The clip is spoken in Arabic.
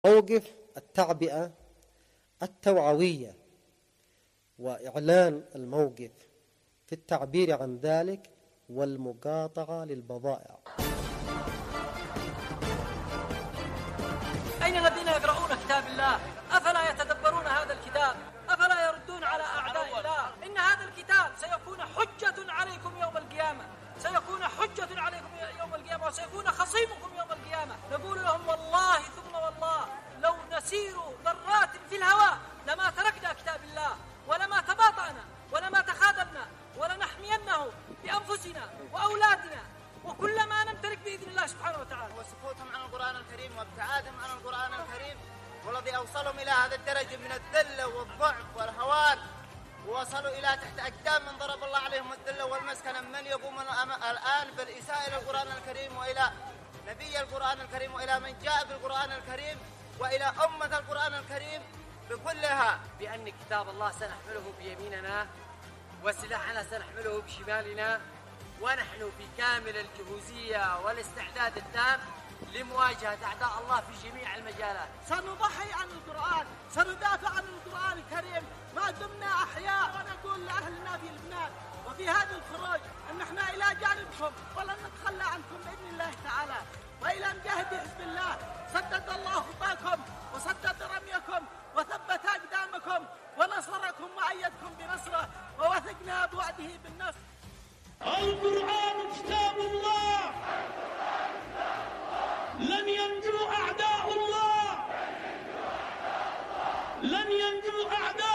موقف التعبئة التوعوية وإعلان الموقف في التعبير عن ذلك والمقاطعة للبضائع. أين الذين يقرؤون كتاب الله؟ أفلا يتدبرون هذا الكتاب؟ أفلا يردون على أعداء الله؟ إن هذا الكتاب سيكون حجة عليكم يوم القيامة، سيكون حجة عليكم يوم القيامة، وسيكون خصيمكم يوم القيامة. نقول لهم والله ثم والله لو نسير ذرات في الهواء لما تركنا كتاب الله، ولما تباطأنا، ولما تخاذلنا، ولنحمينه بأنفسنا وأولادنا وكل ما نمتلك بإذن الله سبحانه وتعالى. وسكوتهم عن القرآن الكريم وابتعادهم عن القرآن الكريم والذي أوصلهم إلى هذا الدرجة من الذلة والضعف والهوان، ووصلوا إلى تحت أقدام من ضرب الله عليهم الذلة والمسكنة، من يقوم الآن بالإساءة إلى القرآن الكريم وإلى نبي القرآن الكريم وإلى من جاء بالقرآن الكريم وإلى أمة القرآن الكريم بكلها، بأن كتاب الله سنحمله بيميننا وسلاحنا سنحمله بشمالنا، ونحن في كامل الجهوزية والاستعداد التام لمواجهة أعداء الله في جميع المجالات. سنضحي عن القرآن، سندافع عن القرآن الكريم ما دمنا أحياء، ونقول لأهلنا في لبنان وفي هذا الخروج أن احنا إلى جانبكم ولن نتخلى عنكم بإذن الله تعالى، وإلى مجاهدي حزب الله. سدد الله خطاكم وسدد رميكم وثبت أقدامكم ونصركم وأيدكم بنصره، ووثقنا بوعده بالنصر. القرآن كتاب الله، لن ينجو أعداء الله، لن ينجو أعداء